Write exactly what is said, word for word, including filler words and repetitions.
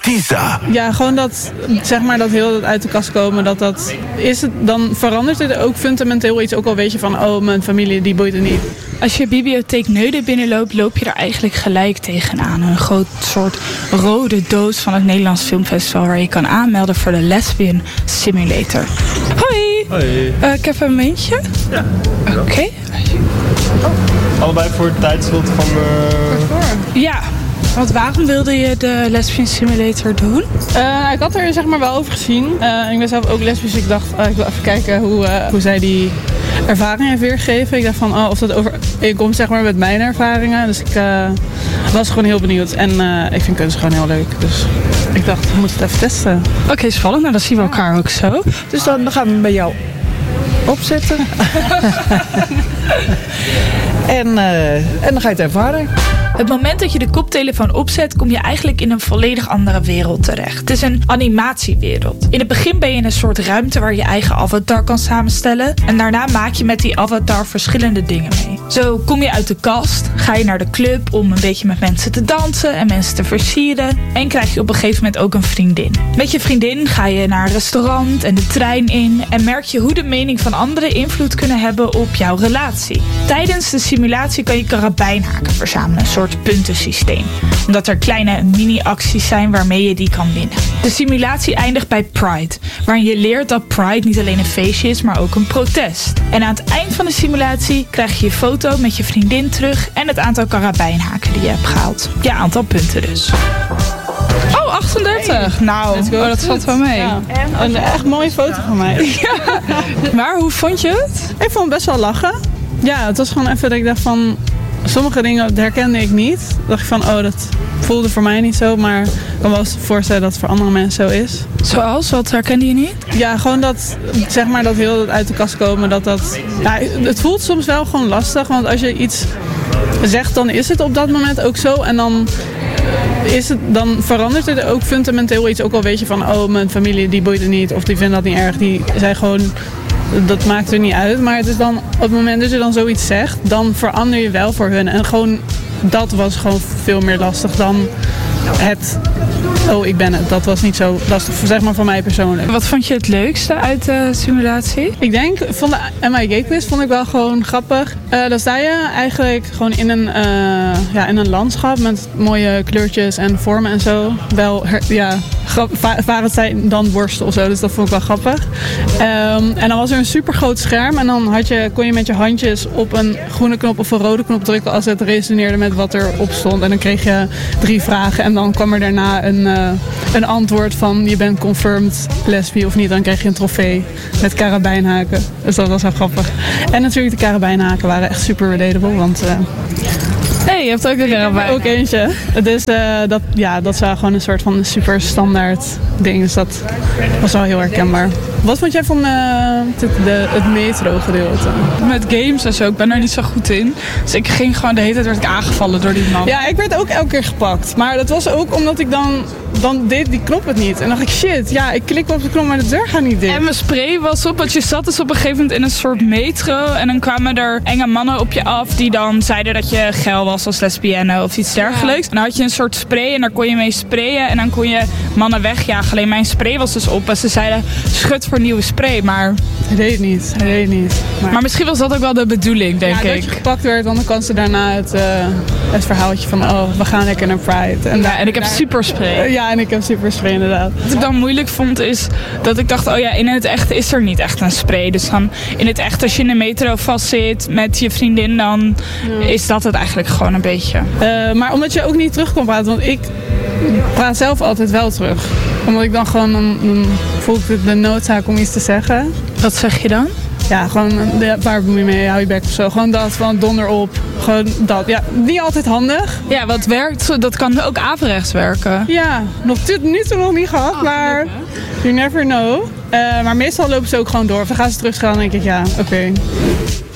Tisa. Ja, gewoon dat, zeg maar, dat heel dat uit de kast komen, dat dat is het, dan verandert het ook fundamenteel iets. Ook al weet je van, oh, mijn familie, die boeit het niet. Als je Bibliotheek Neuden binnenloopt, loop je er eigenlijk gelijk tegenaan. Een groot soort rode doos van het Nederlands Filmfestival waar je kan aanmelden voor de Lesbian Simulator. Hoi! Hoi. Uh, ik heb een muntje. Ja. Oké. Okay. Oh. Allebei voor het tijdslot van de... Ja. Want waarom wilde je de Lesbian Simulator doen? Uh, ik had er zeg maar wel over gezien. Uh, ik ben zelf ook lesbisch, dus ik dacht, uh, ik wil even kijken hoe, uh, hoe zij die ervaring heeft weergegeven. Ik dacht van, oh, of dat overeenkomt zeg maar met mijn ervaringen. Dus ik uh, was gewoon heel benieuwd. En uh, ik vind kunst gewoon heel leuk. Dus ik dacht, we moeten het even testen. Oké, okay, spannend. Nou, dan zien we elkaar ook zo. Dus dan gaan we bij jou opzetten. en, uh, en dan ga je het ervaren. Het moment dat je de koptelefoon opzet, kom je eigenlijk in een volledig andere wereld terecht. Het is een animatiewereld. In het begin ben je in een soort ruimte waar je eigen avatar kan samenstellen. En daarna maak je met die avatar verschillende dingen mee. Zo kom je uit de kast, ga je naar de club om een beetje met mensen te dansen en mensen te versieren. En krijg je op een gegeven moment ook een vriendin. Met je vriendin ga je naar een restaurant en de trein in. En merk je hoe de mening van anderen invloed kunnen hebben op jouw relatie. Tijdens de simulatie kan je karabijnhaken verzamelen. Een soort puntensysteem. Omdat er kleine mini-acties zijn waarmee je die kan winnen. De simulatie eindigt bij Pride. Waarin je leert dat Pride niet alleen een feestje is, maar ook een protest. En aan het eind van de simulatie krijg je je foto met je vriendin terug en het aantal karabijnhaken die je hebt gehaald. Ja, aantal punten dus. Oh, achtendertig. Hey. Nou, oh, dat valt wel mee. Ja. Een echt mooie foto van mij. Ja. Maar hoe vond je het? Ik vond het best wel lachen. Ja, het was gewoon even dat ik dacht van... Sommige dingen herkende ik niet. Dacht ik van, oh, dat voelde voor mij niet zo. Maar ik kan wel eens voorstellen dat het voor andere mensen zo is. Zoals? Wat herkende je niet? Ja, gewoon dat, zeg maar, dat heel uit de kast komen. Dat dat, ja, het voelt soms wel gewoon lastig. Want als je iets zegt, dan is het op dat moment ook zo. En dan, is het, dan verandert het ook fundamenteel iets. Ook al weet je van, oh, mijn familie, die boeit het niet. Of die vinden dat niet erg. Die zijn gewoon... Dat maakt er niet uit, maar het is dan op het moment dat je dan zoiets zegt, dan verander je wel voor hun. En gewoon dat was gewoon veel meer lastig dan het, oh ik ben het. Dat was niet zo lastig, zeg maar voor mij persoonlijk. Wat vond je het leukste uit de simulatie? Ik denk, van de M I G quiz vond ik wel gewoon grappig. Uh, dan sta je eigenlijk gewoon in een, uh, ja, in een landschap met mooie kleurtjes en vormen en zo. Wel, ja, vaak het zijn dan worsten of zo, dus dat vond ik wel grappig. Um, en dan was er een super groot scherm en dan had je, kon je met je handjes op een groene knop of een rode knop drukken als het resoneerde met wat erop stond. En dan kreeg je drie vragen en dan kwam er daarna een, uh, een antwoord van je bent confirmed lesbi of niet. Dan kreeg je een trofee met karabijnhaken. Dus dat was wel grappig. En natuurlijk de karabijnhaken waren echt super relatable, want... Uh, hey, je hebt ook een karabijn. Ook eentje. Dus uh, dat, ja, dat is wel gewoon een soort van super standaard ding. Dus dat was wel heel herkenbaar. Wat vond jij van uh, de, de, het metro gedeelte? Met games en zo, ik ben er niet zo goed in. Dus ik ging gewoon de hele tijd werd ik aangevallen door die man. Ja, ik werd ook elke keer gepakt. Maar dat was ook omdat ik dan... Dan deed die knop het niet. En dacht ik, shit, ja, ik klik op de knop, maar de deur gaat niet dicht. En mijn spray was op, want je zat dus op een gegeven moment in een soort metro. En dan kwamen er enge mannen op je af die dan zeiden dat je geil was als lesbienne of iets dergelijks. Ja. En dan had je een soort spray en daar kon je mee sprayen. En dan kon je mannen wegjagen. Alleen mijn spray was dus op. En ze zeiden, schud voor nieuwe spray, maar... Hij deed het niet, hij deed het niet. Maar, maar misschien was dat ook wel de bedoeling, denk ja, ik. Dat je gepakt werd, want dan kan ze daarna het, uh, het verhaaltje van, oh, we gaan lekker naar Pride. En, ja, daar, en ik heb daar, super spray. Uh, ja, en ik heb super spray inderdaad. Wat ik dan moeilijk vond is dat ik dacht, oh ja, in het echt is er niet echt een spray. Dus dan in het echt, als je in de metro vastzit met je vriendin, dan ja. is dat het eigenlijk gewoon een beetje. Uh, maar omdat je ook niet terug kon praten, want ik praat zelf altijd wel terug. Omdat ik dan gewoon, dan, dan voel ik de noodzaak om iets te zeggen. Wat zeg je dan? Ja, gewoon, de, waar bemoei je mee, hou je bek of zo. Gewoon dat, van donder op. Gewoon dat. Ja, niet altijd handig. Ja, wat werkt, dat kan ook averechts werken. Ja, nog tot nu toe nog niet gehad, oh, maar you never know. Uh, maar meestal lopen ze ook gewoon door. Of dan gaan ze terugschalen en denk ik, ja, oké. Okay.